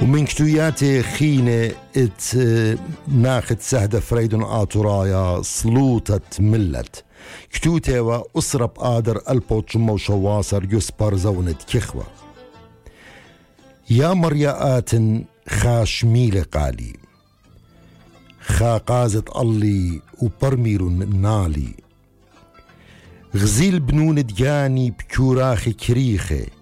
ومن كتوياتي خينة ناخد سهدة فريدون آتورايا صلوطة ملت كتوتي وأسرب آدر البوتشم وشواصر يسبر زونة كخوة يا مرياءات خاشميل قالي خا قازت اللي وبرمير نالي غزيل بنون دياني بكوراخي كريخي